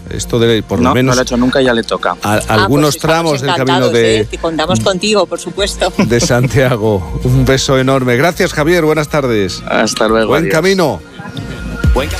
Esto de, por lo menos... No lo he hecho nunca, ya le toca. Algunos tramos del camino de... Contamos contigo, por supuesto. De Santiago. Un beso enorme. Gracias, Javier. Buenas tardes. Hasta luego. Buen adiós. camino.